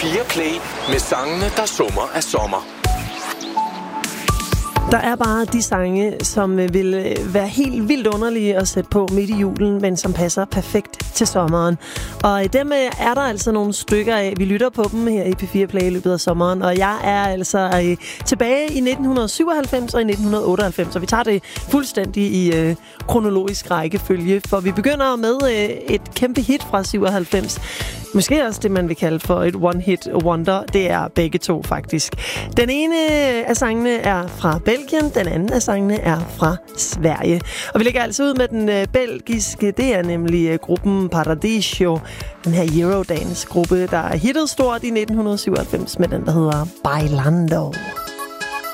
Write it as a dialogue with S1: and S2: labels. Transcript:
S1: P4 Play med sangene, der summer af sommer.
S2: Der er bare de sange, som vil være helt vildt underlige at sætte på midt i julen, men som passer perfekt til sommeren. Og dem er der altså nogle stykker af. Vi lytter på dem her i P4 Play i løbet af sommeren, og jeg er altså tilbage i 1997 og i 1998, og vi tager det fuldstændig i kronologisk rækkefølge, for vi begynder med et kæmpe hit fra 97. Måske også det, man vil kalde for et one-hit wonder. Det er begge to, faktisk. Den ene af sangene er fra Belgien, den anden af sangene er fra Sverige. Og vi lægger altså ud med den belgiske, det er nemlig gruppen Paradiso, den her Eurodance-gruppe, der er hittet stort i 1997 med den, der hedder Bailando.